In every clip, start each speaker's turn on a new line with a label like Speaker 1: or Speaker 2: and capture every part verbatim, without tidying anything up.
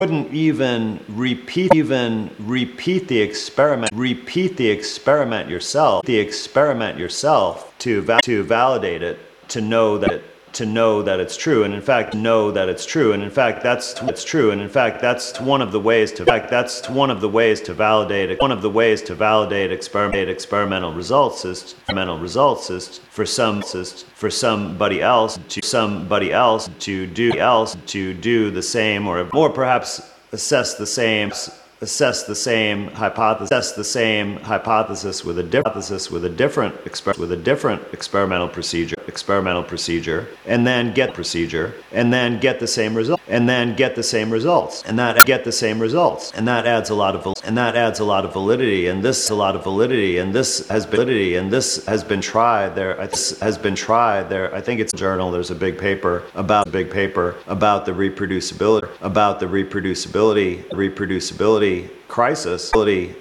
Speaker 1: wouldn't even repeat even repeat the experiment repeat the experiment yourself the experiment yourself to va- to validate it, to know that it, to know that it's true, and in fact know that it's true, and in fact that's it's true, and in fact that's one of the ways to in fact that's one of the ways to validate one of the ways to validate experiment experimental results is experimental results is for some is for somebody else to somebody else to do else to do the same, or or perhaps assess the same assess the same hypothesis assess the same hypothesis with a hypothesis with a different exper- with a different experimental procedure experimental procedure and then get procedure and then get the same result and then get the same results and that get the same results and that adds a lot of and that adds a lot of validity, and this a lot of validity and this has been validity and this has been tried there this has been tried there I think it's a journal. There's a big paper about a big paper about the reproducibility about the reproducibility reproducibility crisis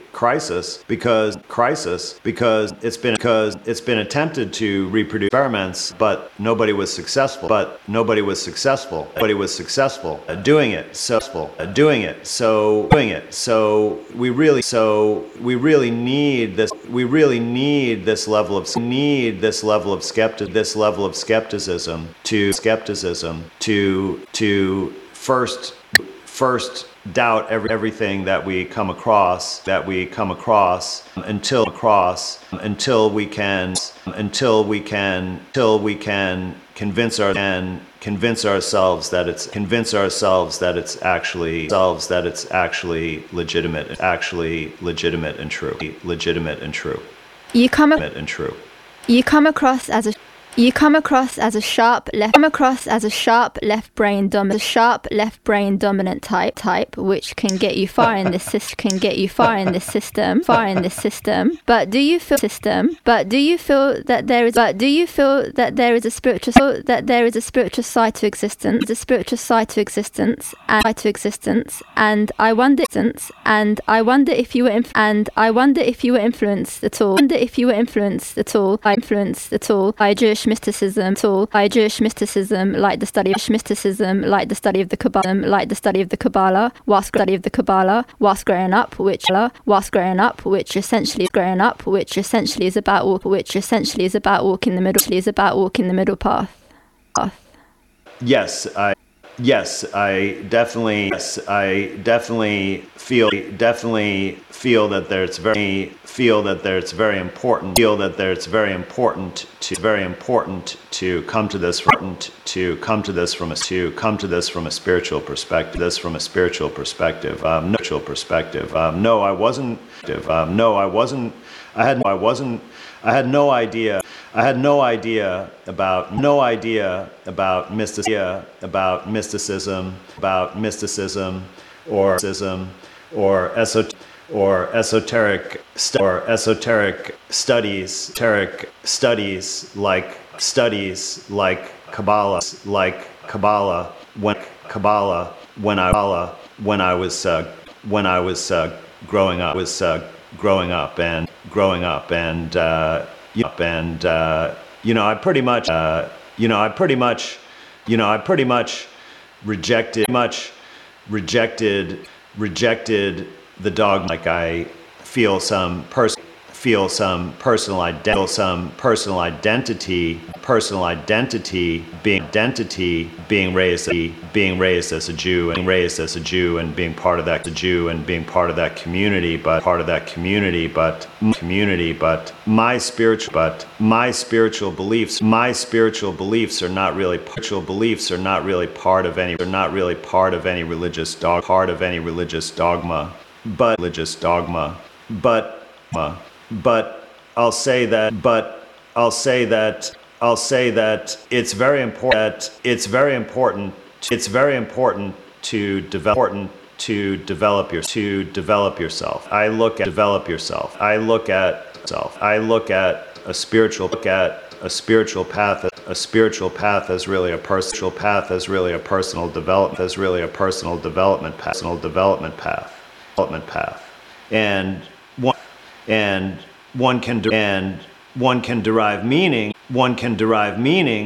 Speaker 1: crisis because crisis because it's been because it's been attempted to reproduce experiments, but nobody was successful but nobody was successful nobody was successful at doing it successful at doing it so doing it so we really so we really need this we really need this level of need this level of skeptic this level of skepticism to skepticism to to first first doubt every, everything that we come across that we come across until across until we can until we can until we can convince our and convince ourselves that it's convince ourselves that it's actually ourselves that it's actually legitimate actually legitimate and true legitimate and true
Speaker 2: you come
Speaker 1: ac- and true
Speaker 2: you come across as a You come across as a sharp left come across as a sharp left brain dominant sharp left brain dominant type type which can get you far in this system can get you far in this system far in this system but do you feel system but do you feel that there is but do you feel that there is a spiritual that there is a spiritual side to existence a spiritual side to existence and side to existence and I wonder and I wonder if you were inf- and I wonder if you were influenced at all wonder if you were influenced at all by influenced at all by Jewish mysticism at all by Jewish mysticism like the study of mysticism like the study of the Kabbalah like the study of the Kabbalah whilst study of the Kabbalah whilst growing up which whilst growing up which essentially is growing up which essentially is about walk which essentially is about walking the middle is about walking the middle path. path.
Speaker 1: Yes, I Yes, I definitely yes, I definitely feel definitely feel that there's very feel that there's very important feel that there's very important to very important to come to this important to come to this from a to come to this from a spiritual perspective this from a spiritual perspective um no spiritual perspective um no I wasn't um no I wasn't I had I wasn't I had no idea I had no idea about no idea about mysticism about mysticism about mysticism or or esot or esoteric or esoteric studies esoteric studies like studies like Kabbalah like Kabbalah when Kabbalah when I when I was uh, when I was uh, growing up was uh, growing up and growing up and uh, and uh, you know I pretty much uh, you know I pretty much you know I pretty much rejected much rejected rejected the dogma. Like I feel some person feel some personal ident- some personal identity personal identity being identity being raised being raised as a Jew and being raised as a Jew and being part of that a Jew and being part of that community but part of that community but community but my spiritual but my spiritual beliefs my spiritual beliefs are not really spiritual beliefs are not really part of any are not really part of any religious dog part of any religious dogma but religious dogma but uh, but I'll say that but I'll say that I'll say that it's very important it's very important it's very important to develop important to develop your to develop yourself. I look at develop yourself. I look at self. I look at a spiritual look at a spiritual path a spiritual path as really a personal path as really a personal development as really a personal development path, personal development path development path and one and one can and one can derive meaning one can derive meaning